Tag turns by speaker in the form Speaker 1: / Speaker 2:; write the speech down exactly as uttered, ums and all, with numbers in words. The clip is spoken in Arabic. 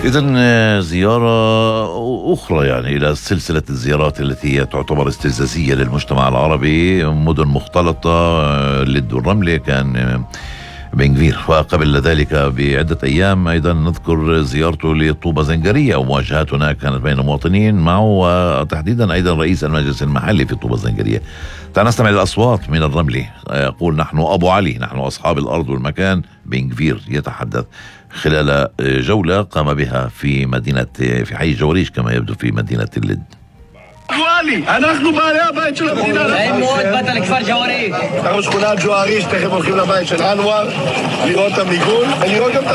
Speaker 1: إذن زيارة أخرى يعني إلى سلسلة الزيارات التي هي تعتبر استفزازية للمجتمع العربي. مدن مختلطة، لد والرملة كان بن كفير، وقبل ذلك بعدة أيام أيضا نذكر زيارته لطوبة زنجرية ومواجهات هناك كانت بين مواطنين معه وتحديدا أيضا رئيس المجلس المحلي في طوبة زنجرية. تعال نستمع الأصوات من الرملة. يقول: نحن أبو علي، نحن أصحاب الأرض والمكان. بن كفير يتحدث خلال جولة قام بها في مدينة في حي جواريش كما يبدو في مدينة اللد.
Speaker 2: אנחנו בעלי הבית של המדינה.
Speaker 3: אין מאוד, באת לכפר ג'ואריש.
Speaker 2: אנחנו שכונת ג'ואריש, תכף הולכים לבית של אנואר לראות את המיגון ולראות גם את